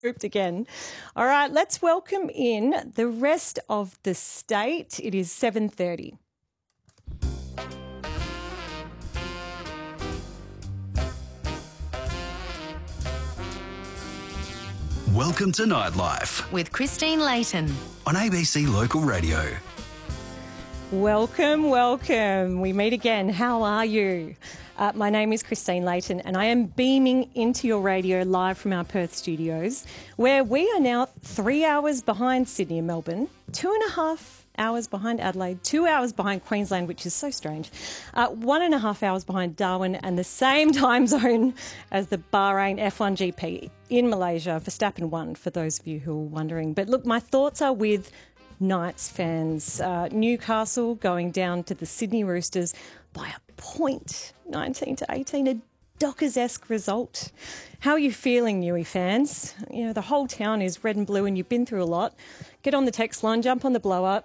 Grouped again. All right, let's welcome in the rest of the state. It is 7:30. Welcome to Nightlife with Christine Layton on ABC Local Radio. Welcome, welcome. We meet again. How are you? My name is Christine Layton and I am beaming into your radio live from our Perth studios, where we are now 3 hours behind Sydney and Melbourne, 2.5 hours behind Adelaide, 2 hours behind Queensland, which is so strange, 1.5 hours behind Darwin, and the same time zone as the Bahrain F1 GP in Malaysia. Verstappen won, for those of you who are wondering. But look, my thoughts are with Knights fans. Newcastle going down to the Sydney Roosters by a point, 19-18, a Dockers-esque result. How are you feeling, Newey fans? You know, the whole town is red and blue and you've been through a lot. Get on the text line, jump on the blower.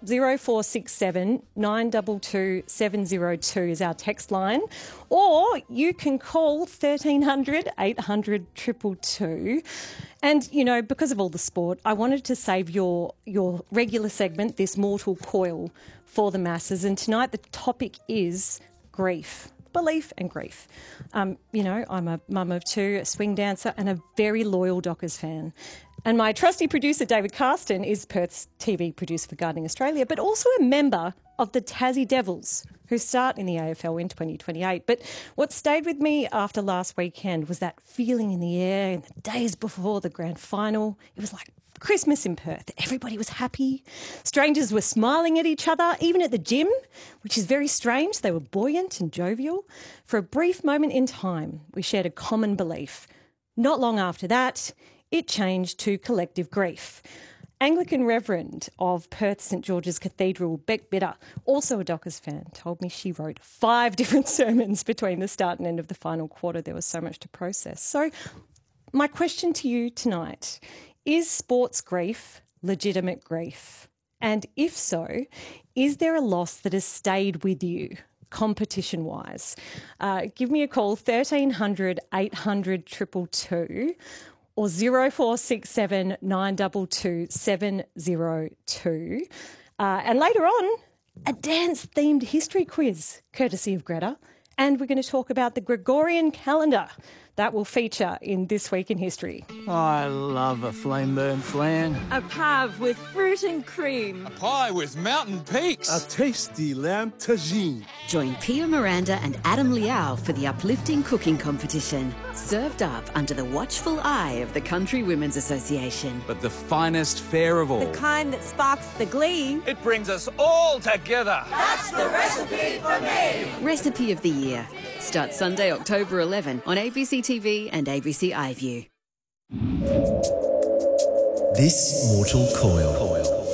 0467 922 702 is our text line. Or you can call 1300 800 222. And, you know, because of all the sport, I wanted to save your regular segment, this Mortal Coil, for the masses. And tonight the topic is grief. Belief and grief. You know, I'm a mum of two, a swing dancer and a very loyal Dockers fan. And my trusty producer, David Carston, is Perth's TV producer for Gardening Australia, but also a member of the Tassie Devils, who start in the AFL in 2028. But what stayed with me after last weekend was that feeling in the air in the days before the grand final. It was like Christmas in Perth. Everybody was happy. Strangers were smiling at each other, even at the gym, which is very strange. They were buoyant and jovial. For a brief moment in time, we shared a common belief. Not long after that, it changed to collective grief. Anglican Reverend of Perth St George's Cathedral, Beck Bitter, also a Dockers fan, told me she wrote 5 different sermons between the start and end of the final quarter. There was so much to process. So my question to you tonight: is sports grief legitimate grief? And if so, is there a loss that has stayed with you competition-wise? Give me a call, 1300 800 222 or 0467 922 702. And later on, a dance-themed history quiz, courtesy of Greta. And we're going to talk about the Gregorian calendar that will feature in This Week in History. I love a flame-burn flan. A pav with fruit and cream. A pie with mountain peaks. A tasty lamb tagine. Join Pia Miranda and Adam Liao for the uplifting cooking competition, served up under the watchful eye of the Country Women's Association. But the finest fare of all. The kind that sparks the glee. It brings us all together. That's the recipe for me. Recipe of the Year. Starts Sunday, October 11 on ABC TV and ABC iView. This Mortal Coil.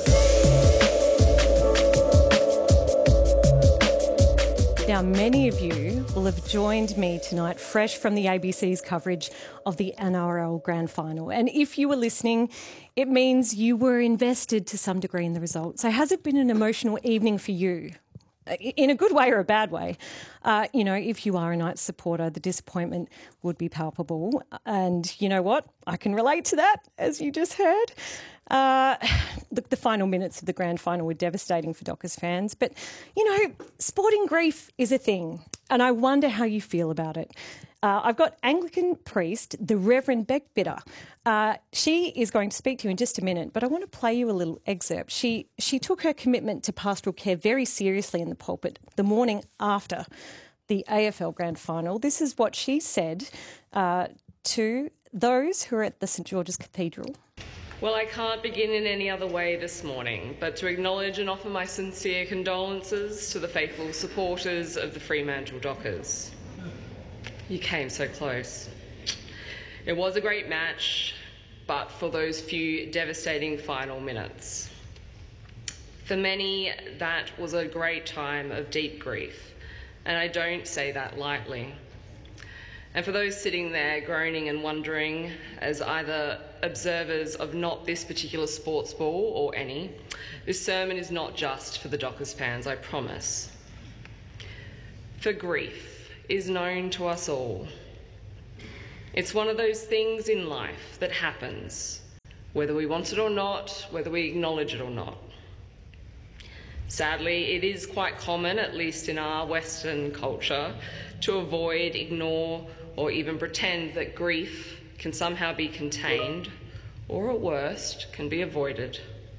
Now, many of you will have joined me tonight fresh from the ABC's coverage of the NRL Grand Final. And if you were listening, it means you were invested to some degree in the result. So has it been an emotional evening for you? In a good way or a bad way? You know, if you are a Knights supporter, the disappointment would be palpable. And you know what? I can relate to that, as you just heard. Look, the final minutes of the grand final were devastating for Dockers fans. But, you know, sporting grief is a thing. And I wonder how you feel about it. I've got Anglican priest, the Reverend Beck Bitter. She is going to speak to you in just a minute, but I want to play you a little excerpt. She took her commitment to pastoral care very seriously in the pulpit the morning after the AFL Grand Final. This is what she said to those who are at the St George's Cathedral. Well, I can't begin in any other way this morning but to acknowledge and offer my sincere condolences to the faithful supporters of the Fremantle Dockers. You came so close. It was a great match, but for those few devastating final minutes. For many, that was a great time of deep grief, and I don't say that lightly. And for those sitting there groaning and wondering, as either observers of not this particular sports ball or any, this sermon is not just for the Dockers fans, I promise. For grief is known to us all. It's one of those things in life that happens whether we want it or not, whether we acknowledge it or not. Sadly, it is quite common, at least in our Western culture, to avoid, ignore, or even pretend that grief can somehow be contained, or at worst, can be avoided.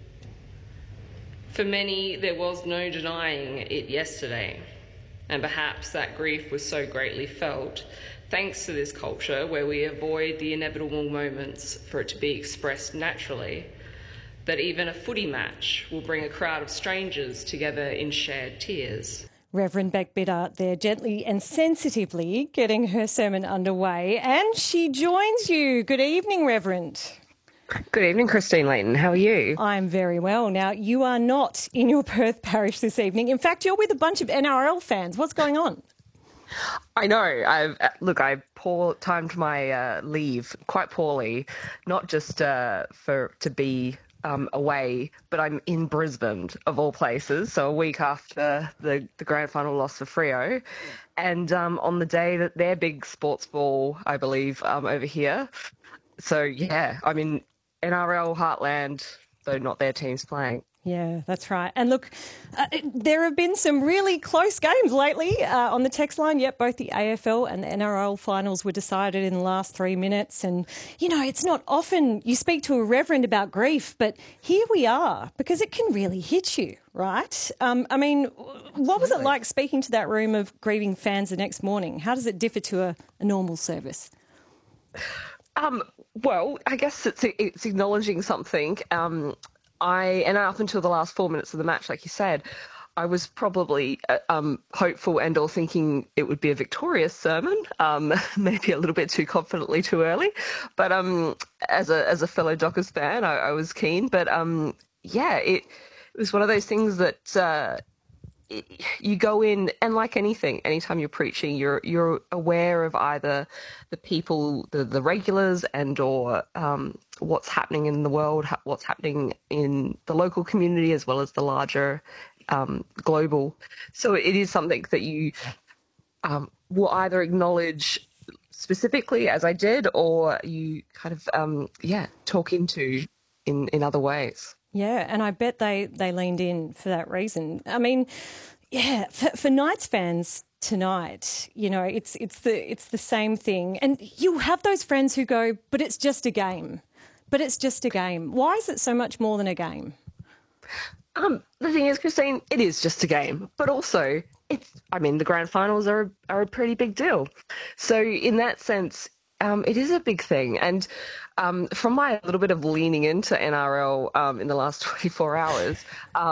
For many, there was no denying it yesterday, and perhaps that grief was so greatly felt, thanks to this culture where we avoid the inevitable moments for it to be expressed naturally, that even a footy match will bring a crowd of strangers together in shared tears. Reverend Beck Biddart there, gently and sensitively getting her sermon underway. And she joins you. Good evening, Reverend. Good evening, Christine Leighton. How are you? I'm very well. Now, you are not in your Perth parish this evening. In fact, you're with a bunch of NRL fans. What's going on? I know. I timed my leave quite poorly, not just to be away, but I'm in Brisbane, of all places, so a week after the grand final loss for Freo, and on the day that their big sports ball, I believe, over here. So, yeah, I'm in NRL heartland, though not their teams playing. Yeah, that's right. And look, there have been some really close games lately on the text line. Yep, both the AFL and the NRL finals were decided in the last 3 minutes. And, you know, it's not often you speak to a reverend about grief, but here we are, because it can really hit you, right? I mean, what was it like speaking to that room of grieving fans the next morning? How does it differ to a normal service? Well, I guess it's acknowledging something. And up until the last 4 minutes of the match, like you said, I was probably hopeful and or thinking it would be a victorious sermon, maybe a little bit too confidently too early. But as a fellow Dockers fan, I was keen. But yeah, it was one of those things that you go in, and like anything, anytime you're preaching, you're aware of either the people, the regulars, and or what's happening in the world, what's happening in the local community, as well as the larger global. So it is something that you will either acknowledge specifically, as I did, or you kind of talk into in other ways. Yeah, and I bet they leaned in for that reason. I mean, yeah, for Knights fans tonight, you know, it's the same thing. And you have those friends who go, but it's just a game. But it's just a game. Why is it so much more than a game? The thing is, Christine, it is just a game. But also, the grand finals are a pretty big deal. So in that sense, it is a big thing. And from my little bit of leaning into NRL in the last 24 hours,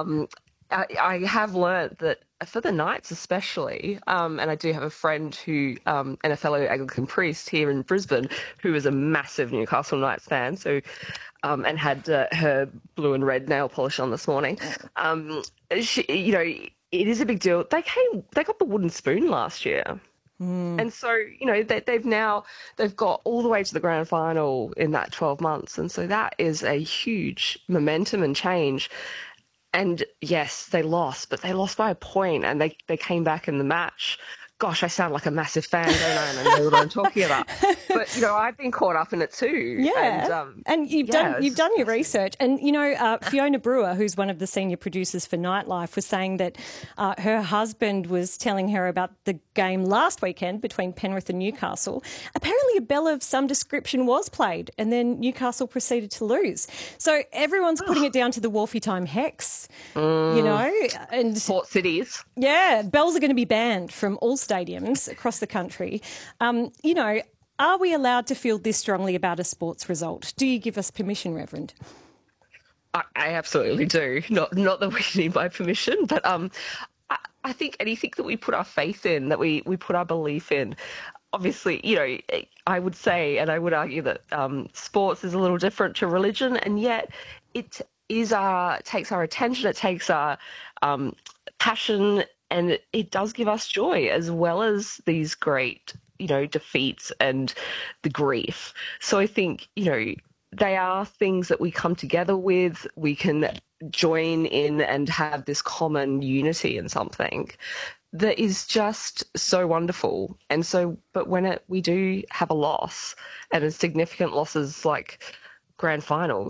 I have learnt that for the Knights especially, and I do have a friend who, and a fellow Anglican priest here in Brisbane, who is a massive Newcastle Knights fan, so and had her blue and red nail polish on this morning. She, you know, it is a big deal. They got the wooden spoon last year. And so, you know, they've got all the way to the grand final in that 12 months. And so that is a huge momentum and change. And yes, they lost, but they lost by a point, and they came back in the match. Gosh, I sound like a massive fan, don't I? And I know what I'm talking about. But, you know, I've been caught up in it too. Yeah, and you've done your research. And, you know, Fiona Brewer, who's one of the senior producers for Nightlife, was saying that her husband was telling her about the game last weekend between Penrith and Newcastle. Apparently a bell of some description was played, and then Newcastle proceeded to lose. So everyone's putting it down to the Wharfie Time Hex, you know. And Port cities. Yeah, bells are going to be banned from all stadiums across the country. You know, are we allowed to feel this strongly about a sports result? Do you give us permission, Reverend? I absolutely do. Not that we need my permission, but I think anything that we put our faith in, that we put our belief in, obviously, you know, I would say, and I would argue that sports is a little different to religion, and yet it takes our attention, it takes our passion, and it does give us joy, as well as these great, you know, defeats and the grief. So I think, you know, they are things that we come together with. We can join in and have this common unity in something that is just so wonderful. And so, but when we do have a loss, and a significant losses like grand finals,